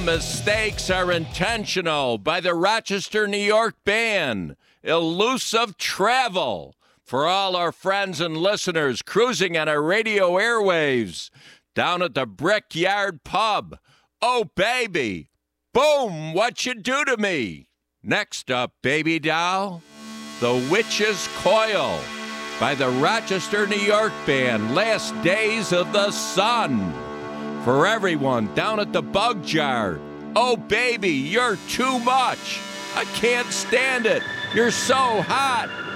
mistakes are intentional by the Rochester, New York band, Elusive Travel. For all our friends and listeners cruising on our radio airwaves, down at the Brickyard Pub. Oh, baby, boom, what you do to me. Next up, baby doll, The Witch's Coil by the Rochester, New York band, Last Days of the Sun. For everyone down at the Bug Jar, oh, baby, you're too much. I can't stand it. You're so hot.